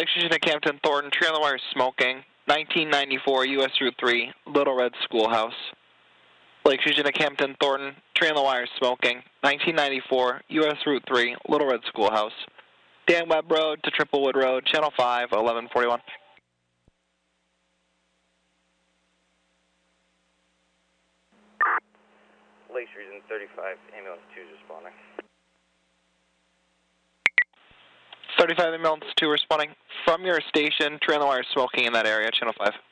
Lakes Region of Campton Thornton, tree on the wire smoking. 1994 US Route 3, Little Red Schoolhouse. Lakes Region of Campton Thornton, tree on the wire smoking. 1994 US Route 3, Little Red Schoolhouse. Dan Webb Road to Triplewood Road, Channel 5, 1141. Lakes Region 35, ambulance 2 is responding. 35 ambulance 2 responding. From your station, tree on the wire smoking in that area, Channel 5.